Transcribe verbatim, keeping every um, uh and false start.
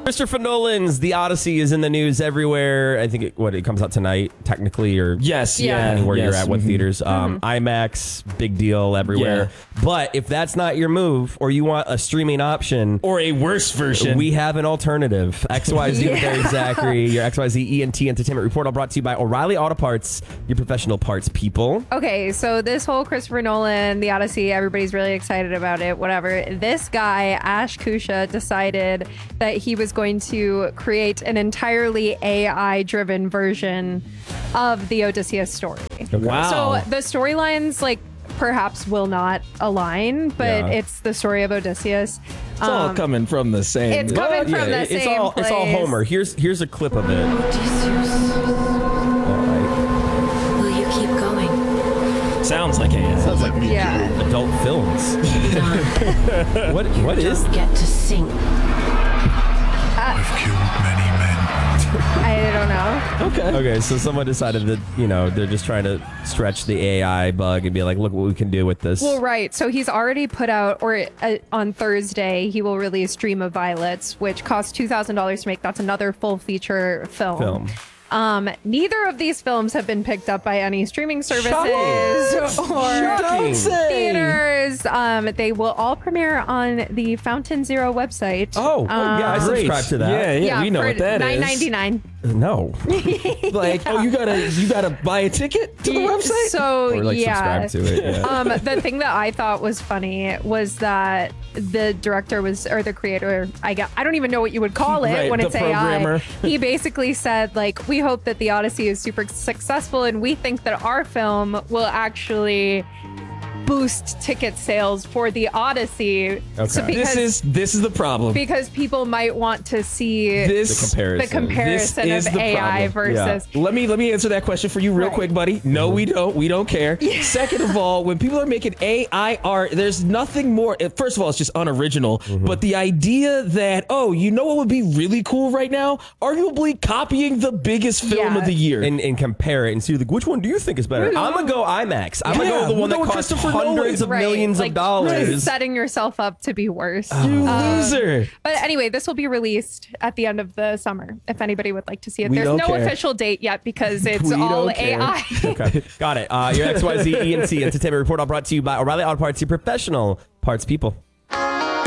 Christopher Nolan's The Odyssey is in the news everywhere. I think it, what it comes out tonight, technically, or yes, yeah, depending where yes. you're at, what mm-hmm. theaters. Um, mm-hmm. IMAX, big deal everywhere. Yeah. But if that's not your move, or you want a streaming option, or a worse version, we have an alternative. X Y Z Yeah. with Barry Zachary, your X Y Z E N T Entertainment Report, all brought to you by O'Reilly Auto Parts, your professional parts people. Okay, so this whole Christopher Nolan, The Odyssey, everybody's really excited about it, whatever. This guy, Ash Kusha, decided that he was going to create an entirely A I-driven version of the Odysseus story. Wow. So the storylines, like, perhaps will not align, but Yeah. it's the story of Odysseus. It's all coming from the same. It's coming But, from the it's same all, It's all place. Homer. Here's here's a clip of it. Odysseus, All right. will you keep going? Sounds like a. Sounds like Yeah. adult films. None. What what is? Don't get to sing. I've killed many men. I don't know. Okay. Okay, so someone decided that, you know, they're just trying to stretch the A I bug and be like, look what we can do with this. Well, right. So he's already put out, or uh, on Thursday, he will release Dream of Violets, which costs two thousand dollars to make. That's another full feature film. Film. Um, neither of these films have been picked up by any streaming services Shocking. or Shocking. theaters. Um, they will all premiere on the Fountain Zero website. Oh, oh, yeah, I Um, subscribe to that. Yeah, yeah, we know for what that is. nine ninety-nine. No. Like, oh, you gotta, you gotta buy a ticket to the website. So Or like yeah. subscribe to it. Yeah. Um, the thing that I thought was funny was that the director was, or the creator, I got, I don't even know what you would call it Right, when the it's programmer. A I. He basically said, like, we hope that the Odyssey is super successful, and we think that our film will actually boost ticket sales for the Odyssey. Okay. So because, this is this is the problem. because people might want to see This The comparison. the comparison This is of the A I problem. versus. Let me let me answer that question for you real Right. quick, buddy. No, we don't. We don't care. Second of all, when people are making A I art, there's nothing more. First of all, it's just unoriginal. But the idea that, oh, you know what would be really cool right now? Arguably copying the biggest film Yeah. of the year. And, and compare it and see, like, which one do you think is better? I'm going to go IMAX. I'm going to Yeah, go the one we'll that go costs Christopher hundreds of Right, millions like, of dollars. setting yourself up to be worse. you Um, loser. But anyway, this will be released at the end of the summer if anybody would like to see it. We There's don't no care. official date yet because it's We all don't care. A I. Okay, got it. Uh, your X Y Z E N T Entertainment Report all brought to you by O'Reilly Auto Parts, your professional parts people.